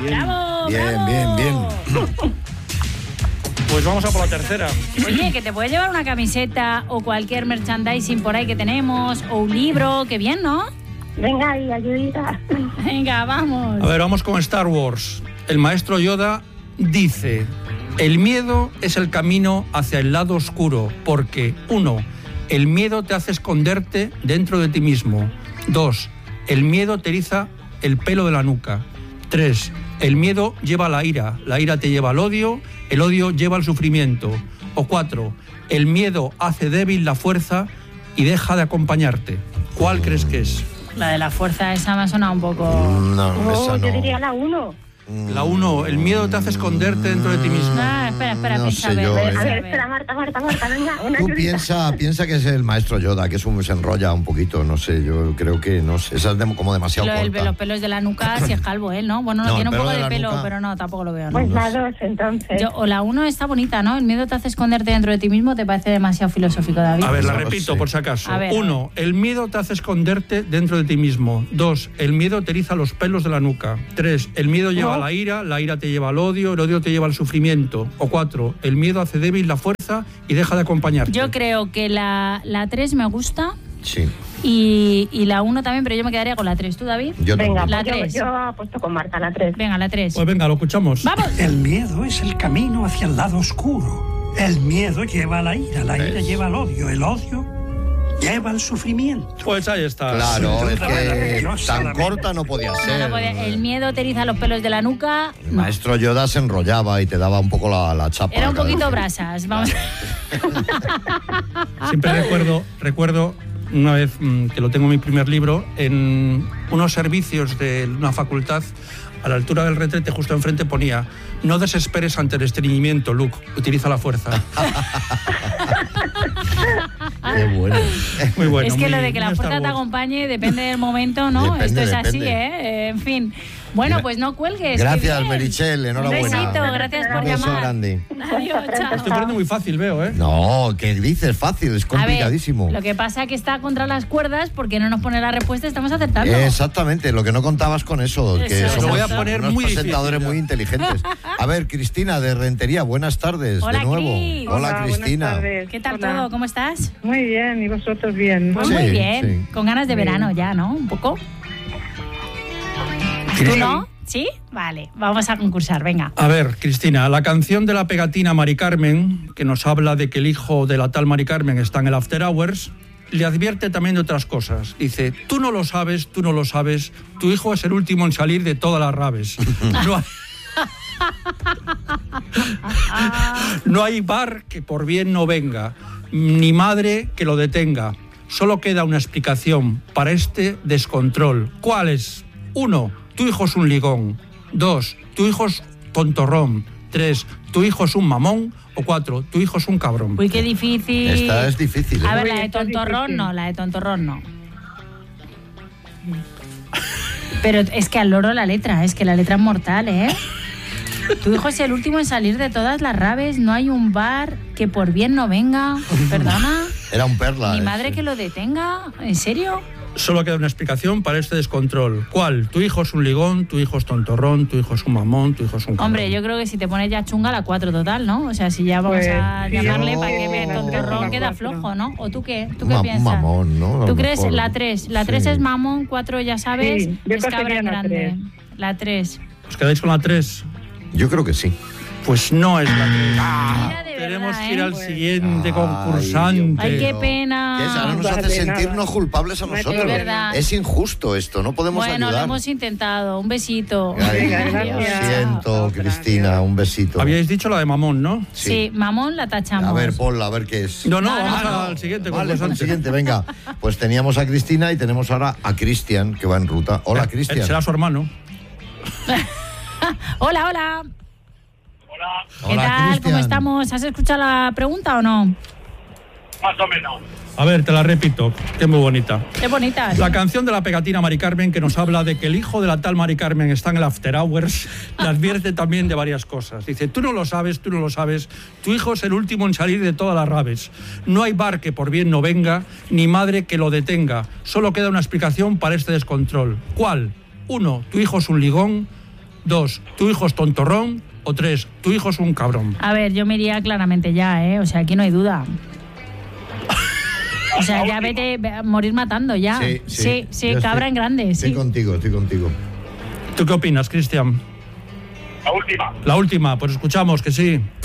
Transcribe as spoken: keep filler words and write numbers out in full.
Bien. ¡Bravo! Bien, bravo! bien, bien. Pues vamos a por la tercera. Oye, que te puedes llevar una camiseta o cualquier merchandising por ahí que tenemos, o un libro, qué bien, ¿no? Venga, y ayudita. Venga, vamos. A ver, vamos con Star Wars. El maestro Yoda dice: el miedo es el camino hacia el lado oscuro, porque, uno, el miedo te hace esconderte dentro de ti mismo. Dos, el miedo te eriza el pelo de la nuca. Tres, el miedo lleva a la ira, la ira te lleva al odio, el odio lleva al sufrimiento. O cuatro, el miedo hace débil la fuerza y deja de acompañarte. ¿Cuál crees que es? La de la fuerza esa me ha sonado un poco... No, Oh, esa no. yo diría la uno. La uno, el miedo te hace esconderte dentro de ti mismo. Ah, espera, espera, No piensa sé a ver, yo, piensa ¿eh? A a ver, ver. espera, Marta, Marta, Marta, venga, una Tú ayudita. piensa, piensa que es el maestro Yoda, que es un, se enrolla un poquito, no sé, yo creo que, no sé, esa es de- como demasiado Lo del- corta. los pelos de la nuca, si es calvo él, ¿no? Bueno, no, No, tiene el un pelo poco de de, la pelo, nuca. pero no, tampoco lo veo, ¿no? Pues No la sé. dos, entonces. Yo- o la uno está bonita, ¿no? El miedo te hace esconderte dentro de ti mismo, ¿te parece demasiado filosófico, David? A ver, la No lo repito sé. por si acaso. A ver. Uno, el miedo te hace esconderte dentro de ti mismo. Dos, el miedo te eriza los pelos de la nuca. Tres, el miedo lleva a la ira, la ira te lleva al odio, el odio te lleva al sufrimiento. O cuatro, el miedo hace débil la fuerza y deja de acompañarte. Yo creo que la, la tres me gusta Sí, y, y la uno también, pero yo me quedaría con la tres. ¿Tú, David? yo Venga, también. La pues yo, tres. yo apuesto con Marta, la tres. Venga, la tres. Pues venga, lo escuchamos. ¡Vamos! El miedo es el camino hacia el lado oscuro. El miedo lleva a la ira, la ira ¿Ves? lleva al odio, el odio lleva al sufrimiento. Pues ahí está. Claro, Sí, es la verdad que que no tan solamente. corta no podía No, ser. no podía- el miedo te eriza los pelos de la nuca. El maestro Yoda se enrollaba y te daba un poco la, la chapa. Era un cada poquito vez. brasas, vamos. Siempre recuerdo, recuerdo una vez mm, que lo tengo en mi primer libro, en unos servicios de una facultad, a la altura del retrete, justo enfrente, ponía: no desesperes ante el estreñimiento, Luke, utiliza la fuerza. Qué bueno. Muy bueno. es que muy- lo de que muy la Star fuerza te Wars. acompañe depende del momento, ¿no? Depende, Esto es así, depende. ¿eh? En fin. Bueno, Gra- pues no cuelgues. Gracias, qué bien. Merichel, enhorabuena. Un besito, gracias por Un beso llamar. grande. Adiós, chao. Estoy poniendo muy fácil, veo, ¿eh? No, ¿qué dices? Fácil, es A ver, complicadísimo. lo que pasa es que está contra las cuerdas porque no nos pone la respuesta, estamos acertando. Exactamente, lo que no contabas con eso, que Eso, somos lo voy a poner unos muy presentadores difícil, muy inteligentes. A ver, Cristina, de Rentería, buenas tardes, Hola, de nuevo. Cris. Hola, Hola, Cristina. buenas tardes. ¿Qué tal Hola. todo? ¿Cómo estás? Muy bien, ¿y vosotros bien? Pues Sí, muy bien, sí. con ganas de Bien. verano ya, ¿no? Un poco. ¿Tú no? ¿Sí? Vale, vamos a concursar, venga. A ver, Cristina, la canción de la pegatina Mari Carmen, que nos habla de que el hijo de la tal Mari Carmen está en el After Hours, le advierte también de otras cosas. Dice: tú no lo sabes, tú no lo sabes, tu hijo es el último en salir de todas las raves. No hay, no hay bar que por bien no venga, ni madre que lo detenga. Solo queda una explicación para este descontrol. ¿Cuál es? Uno, tu hijo es un ligón. Dos, tu hijo es tontorrón. Tres, tu hijo es un mamón. O cuatro, tu hijo es un cabrón. Uy, qué difícil. Esta es difícil, ¿eh? A ver, la Uy, de esta es tontorrón difícil. no, la de tontorrón no. Pero es que al loro la letra, es que la letra es mortal, ¿eh? Tu hijo es el último en salir de todas las raves, no hay un bar que por bien no venga. ¿Perdona? Era un perla. Mi eh, madre sí. que lo detenga, ¿en serio? Solo queda una explicación para este descontrol. ¿Cuál? Tu hijo es un ligón, tu hijo es tontorrón, tu hijo es un mamón, tu hijo es un cabrón. Hombre, yo creo que si te pones ya chunga la cuatro total, ¿no? O sea, si ya vamos Pues, a sí, llamarle yo- para que vea la tontorrón, tres o queda la cuatro. flojo, ¿no? ¿O tú qué? ¿Tú Un qué ma- piensas? mamón, ¿no? A lo ¿Tú crees mejor. la tres? La tres Sí. es mamón, cuatro ya sabes, Sí, yo es cabra cogería en la grande. tres. La tres. ¿Os quedáis con la tres? Yo creo que sí. Pues no es la tres. Mira, de Tenemos verdad, que ir ¿eh? al siguiente Ay, concursante. Ay, qué Pero- pena. Que esa nos Vale, hace sentirnos nada. culpables a No hay nosotros. problema. Es verdad. Es injusto esto, no podemos Bueno, ayudar. lo hemos intentado. Un besito. Ay, Venga, lo gracias. siento, Otra, Cristina, adiós. un besito. Habíais dicho la de mamón, ¿no? Sí. mamón la tachamos. A ver, ponla, a ver qué es. No, no, No, vamos no, no. al siguiente Vale, pues concursante. el siguiente, venga. Pues teníamos a Cristina y tenemos ahora a Cristian, que va en ruta. Hola, Eh, Cristian. Será su hermano. Hola, hola. ¿Qué Hola, tal? ¿Cómo Cristian. estamos? ¿Has escuchado la pregunta o no? Más o menos. A ver, te la repito, que es muy bonita. Qué bonita. La canción de la pegatina Mari Carmen, que nos habla de que el hijo de la tal Mari Carmen está en el After Hours, le advierte también de varias cosas. Dice: tú no lo sabes, tú no lo sabes, tu hijo es el último en salir de todas las raves. No hay bar que por bien no venga, ni madre que lo detenga. Solo queda una explicación para este descontrol. ¿Cuál? Uno, tu hijo es un ligón. Dos, tu hijo es tontorrón. O tres, tu hijo es un cabrón. A ver, yo me iría claramente ya, ¿eh? O sea, aquí no hay duda. O sea, ya vete a morir matando, ya. Sí, sí. Sí, sí, Yo cabra estoy- en grande, Estoy sí. contigo, estoy contigo. ¿Tú qué opinas, Cristian? La última. La última, pues escuchamos que sí.